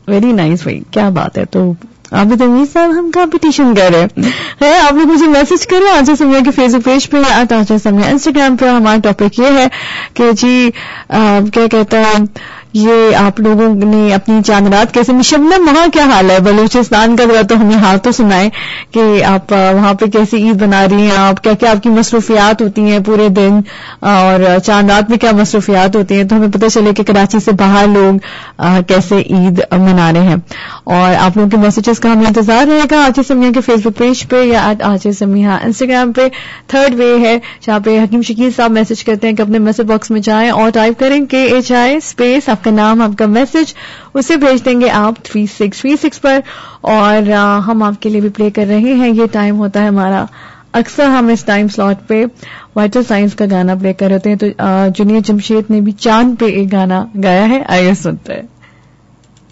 Very nice भाई, क्या बात है। तो आबिद अमीर साहब हम कंपटीशन कर रहे हैं। आप लोग मुझे मैसेज करो आजा समया के फेसबुक पेज पे या आजा समया इंस्टाग्राम पे। हमारा टॉपिक ये है कि जी क्या कहता है, ये आप लोगों ने अपनी चांद रात कैसे, शबनम वहां क्या हाल है बलूचिस्तान का, जरा तो हमें हाल तो सुनाए कि आप वहां पे कैसी ईद बना रही हैं, आप क्या क्या आपकी मसरूफियात होती हैं पूरे दिन, और चांद रात में क्या मसरूफियात होती हैं, तो हमें पता चले कि कराची से बाहर लोग कैसे ईद मना रहे हैं। और आप लोगों के मैसेजेस का हमें इंतजार रहेगा आजा समया के फेसबुक पेज पे या आजा समया इंस्टाग्राम पे। थर्ड वे है जहां पे हकीम शकील साहब मैसेज करते हैं कि अपने मैसेज बॉक्स में जाएं और टाइप करें KHI स्पेस आपका नाम आपका मैसेज, उसे भेज देंगे आप 3636 पर, और हम आपके लिए भी प्ले कर रहे हैं। ये टाइम होता है हमारा, अक्सर हम इस टाइम स्लॉट पे वाइटल साइंस का गाना प्ले कर रहे हैं। तो जूनियर जमशेद ने भी चांद पे एक गाना गाया है, आइए सुनते हैं।